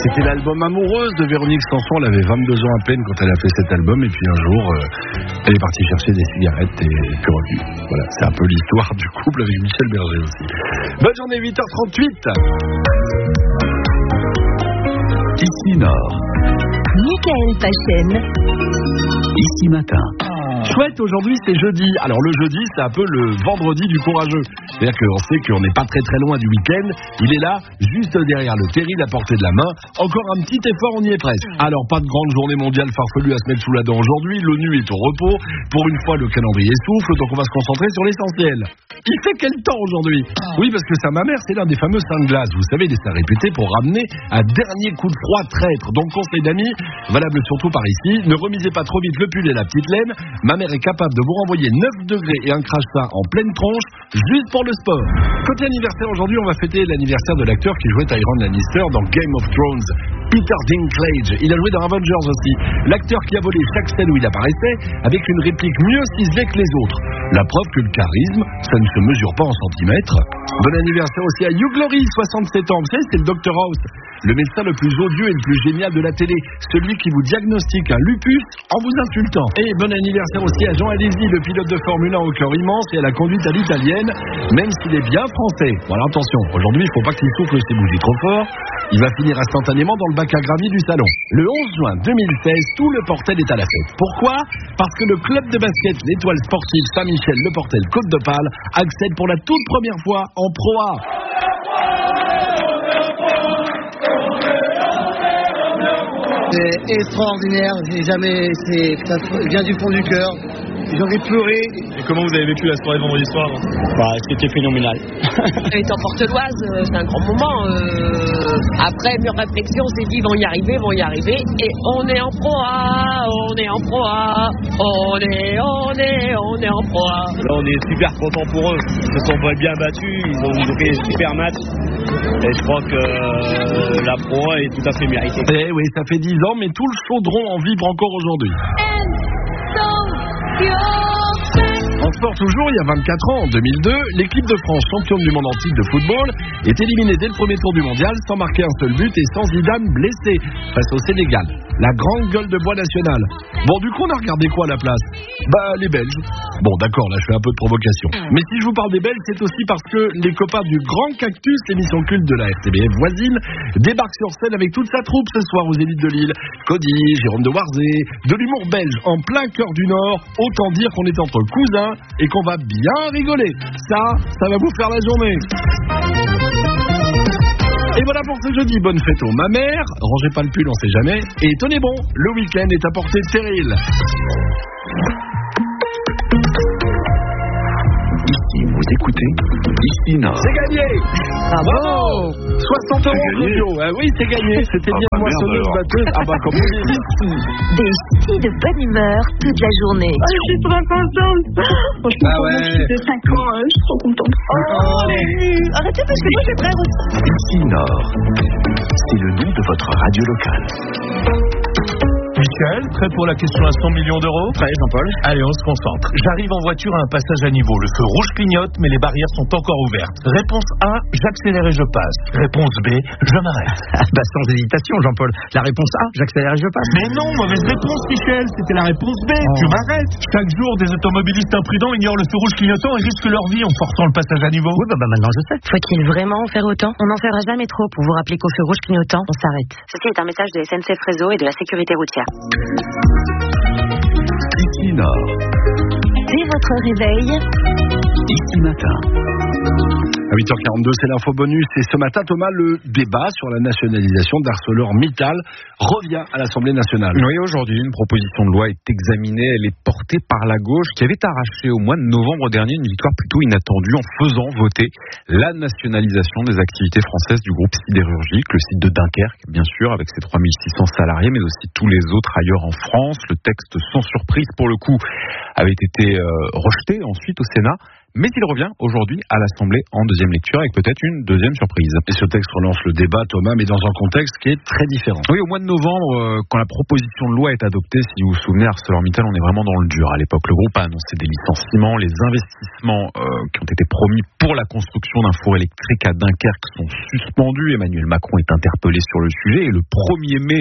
C'était l'album Amoureuse de Véronique Sanson. Elle avait 22 ans à peine quand elle a fait cet album. Et puis un jour, elle est partie chercher des cigarettes et puis revenue. Voilà, c'est un peu l'histoire du couple avec Michel Berger aussi. Bonne journée, 8h38. Ici Nord. Michael Pachen. Ici Matin. Chouette, aujourd'hui c'est jeudi. Alors le jeudi c'est un peu le vendredi du courageux. C'est-à-dire qu'on sait qu'on n'est pas très loin du week-end. Il est là, juste derrière le terril à portée de la main. Encore un petit effort, on y est presque. Alors pas de grande journée mondiale farfelue à se mettre sous la dent aujourd'hui. L'ONU est au repos. Pour une fois le calendrier souffle, donc on va se concentrer sur l'essentiel. Il fait quel temps aujourd'hui? Oui, parce que Saint-Mamère, c'est l'un des fameux saints de glace. Vous savez, des saints réputés pour ramener un dernier coup de froid traître. Donc conseil d'amis, valable surtout par ici, ne remisez pas trop vite le pull et la petite laine. Ma mère est capable de vous renvoyer 9 degrés et un crachat en pleine tronche, juste pour le sport. Côté anniversaire, aujourd'hui, on va fêter l'anniversaire de l'acteur qui jouait Tyrion Lannister dans Game of Thrones, Peter Dinklage. Il a joué dans Avengers aussi. L'acteur qui a volé chaque scène où il apparaissait avec une réplique mieux ciselée que les autres. La preuve que le charisme, ça ne se mesure pas en centimètres. Bon anniversaire aussi à Hugh Laurie, 67 ans. Vous savez, c'est le Dr House, le médecin le plus odieux et le plus génial de la télé. Celui qui vous diagnostique un lupus en vous insultant. Et bon anniversaire aussi à Jean Alesi, le pilote de Formule 1 au cœur immense et à la conduite à l'italienne, même s'il est bien français. Voilà, attention, aujourd'hui, il ne faut pas qu'il souffle ses bougies trop fort. Il va finir instantanément dans le bac à gravier du salon. Le 11 juin 2016, tout le Portel est à la fête. Pourquoi? Parce que le club de basket, l'étoile sportive Saint-Michel Le Portel Côte d'Opale, accède pour la toute première fois en Pro A. C'est extraordinaire, ça vient du fond du cœur. J'ai envie de pleurer. Et comment vous avez vécu la soirée vendredi soir? C'était phénoménal. Étant porteloise, c'est un grand moment. Après mûre réflexion, on s'est dit vont y arriver. Et on est en Pro A, on est en Pro A, on est en Pro A. Là, on est super contents pour eux. Ils se sont bien battus, ils ont fait un super match. Et je crois que la Pro A est tout à fait méritée. Eh oui, ça fait 10 ans, mais tout le chaudron en vibre encore aujourd'hui. En sport toujours, il y a 24 ans, en 2002, l'équipe de France, championne du monde en titre de football, est éliminée dès le premier tour du mondial sans marquer un seul but et sans Zidane blessé face au Sénégal. La grande gueule de bois nationale. Bon, du coup, on a regardé quoi à la place? Les Belges. Bon, d'accord, là, je fais un peu de provocation. Mais si je vous parle des Belges, c'est aussi parce que les copains du Grand Cactus, l'émission culte de la RTBF voisine, débarquent sur scène avec toute sa troupe ce soir aux Zénith de Lille. Cody, Jérôme de Warzé, de l'humour belge en plein cœur du Nord. Autant dire qu'on est entre cousins et qu'on va bien rigoler. Ça va vous faire la journée. Et voilà pour ce jeudi, bonne fête aux mamères, rangez pas le pull, on sait jamais, et tenez bon, le week-end est à portée de stérile. Ici, vous écoutez Ici Nord. C'est gagné! Bravo! 60 €, Claudio. Oui, c'est gagné, c'était bien moissonneuse, batteuse. Comme on dit. Des ch'tis de bonne humeur toute la journée. Je suis trop contente. Franchement, pour mon fils de 5 ans, je suis trop contente. Arrêtez parce que moi j'ai frère aussi. Ici Nord. C'est le nom de votre radio locale. Michel, prêt pour la question à 100 millions d'euros? Prêt, Jean-Paul. Allez, on se concentre. J'arrive en voiture à un passage à niveau. Le feu rouge clignote, mais les barrières sont encore ouvertes. Réponse A, j'accélère et je passe. Réponse B, je m'arrête. Sans hésitation, Jean-Paul. La réponse A, j'accélère et je passe. Mais non, mauvaise réponse, Michel. C'était la réponse B, je m'arrête. Chaque jour, des automobilistes imprudents ignorent le feu rouge clignotant et risquent leur vie en forçant le passage à niveau. Oui, maintenant je sais. Faut-il vraiment en faire autant? On n'en fera jamais trop pour vous rappeler qu'au feu rouge clignotant, on s'arrête. Ceci est un message de SNCF Réseau et de la sécurité routière. Ici Nord. Dès votre réveil, Ici Matin. À 8h42, c'est l'info bonus. Et ce matin, Thomas, le débat sur la nationalisation d'ArcelorMittal revient à l'Assemblée nationale. Oui, aujourd'hui, une proposition de loi est examinée. Elle est portée par la gauche qui avait arraché au mois de novembre dernier une victoire plutôt inattendue en faisant voter la nationalisation des activités françaises du groupe sidérurgique, le site de Dunkerque, bien sûr, avec ses 3600 salariés, mais aussi tous les autres ailleurs en France. Le texte, sans surprise pour le coup, avait été rejeté ensuite au Sénat. mais il revient aujourd'hui à l'Assemblée en deuxième lecture avec peut-être une deuxième surprise. Et ce texte relance le débat, Thomas, mais dans un contexte qui est très différent. Oui, au mois de novembre, quand la proposition de loi est adoptée, si vous vous souvenez, ArcelorMittal, on est vraiment dans le dur. À l'époque, le groupe a annoncé des licenciements, les investissements qui ont été promis pour la construction d'un four électrique à Dunkerque sont suspendus. Emmanuel Macron est interpellé sur le sujet et le 1er mai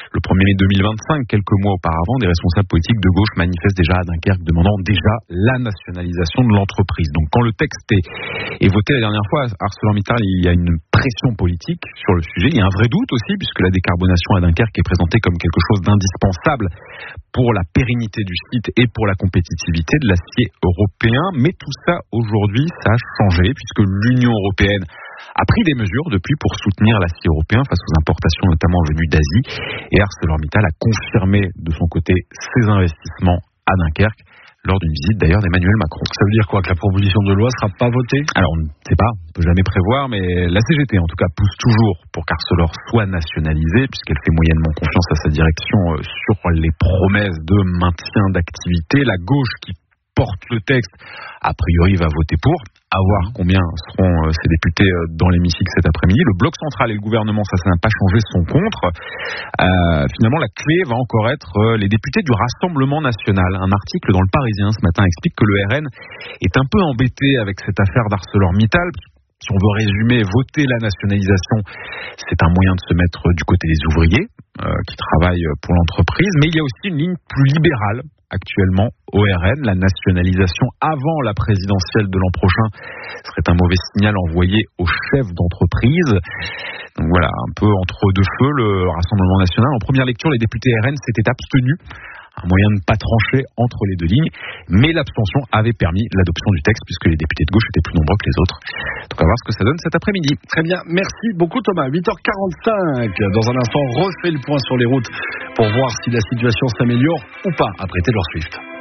2025, quelques mois auparavant, des responsables politiques de gauche manifestent déjà à Dunkerque demandant déjà la nationalisation de l'entreprise. Donc quand le texte est voté la dernière fois, ArcelorMittal, il y a une pression politique sur le sujet. Il y a un vrai doute aussi, puisque la décarbonation à Dunkerque est présentée comme quelque chose d'indispensable pour la pérennité du site et pour la compétitivité de l'acier européen. Mais tout ça, aujourd'hui, ça a changé, puisque l'Union européenne a pris des mesures depuis pour soutenir l'acier européen face aux importations notamment venues d'Asie. Et ArcelorMittal a confirmé de son côté ses investissements à Dunkerque lors d'une visite d'ailleurs d'Emmanuel Macron. Ça veut dire quoi, que la proposition de loi ne sera pas votée? Alors on ne sait pas, on ne peut jamais prévoir, mais la CGT en tout cas pousse toujours pour qu'Arcelor soit nationalisé, puisqu'elle fait moyennement confiance à sa direction sur les promesses de maintien d'activité. La gauche qui porte le texte, a priori va voter pour, à voir combien seront ces députés dans l'hémicycle cet après-midi. Le bloc central et le gouvernement, ça n'a pas changé, sont contre. Finalement, la clé va encore être les députés du Rassemblement national. Un article dans le Parisien ce matin explique que le RN est un peu embêté avec cette affaire d'ArcelorMittal. Si on veut résumer, voter la nationalisation, c'est un moyen de se mettre du côté des ouvriers qui travaillent pour l'entreprise, mais il y a aussi une ligne plus libérale actuellement au RN. La nationalisation avant la présidentielle de l'an prochain serait un mauvais signal envoyé aux chefs d'entreprise. Donc voilà, un peu entre deux feux, le Rassemblement national. En première lecture, les députés RN s'étaient abstenus. Un moyen de ne pas trancher entre les deux lignes, mais l'abstention avait permis l'adoption du texte puisque les députés de gauche étaient plus nombreux que les autres. Donc on va voir ce que ça donne cet après-midi. Très bien, merci beaucoup Thomas. 8h45, dans un instant, on refait le point sur les routes pour voir si la situation s'améliore ou pas après Taylor Swift.